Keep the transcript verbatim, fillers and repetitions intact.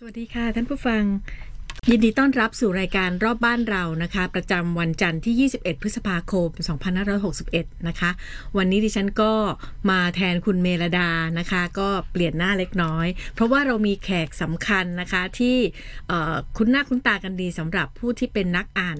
สวัสดีค่ะท่านผู้ฟังยินดีต้อนรับสู่รายการรอบบ้านเรานะคะประจำวันจันทร์ที่ยี่สิบเอ็ดพฤษภาคมสองพันห้าร้อยหกสิบเอ็ดนะคะวันนี้ดิฉันก็มาแทนคุณเมลดานะคะก็เปลี่ยนหน้าเล็กน้อยเพราะว่าเรามีแขกสำคัญนะคะที่คุ้นหน้าคุ้นตากันดีสำหรับผู้ที่เป็นนักอ่าน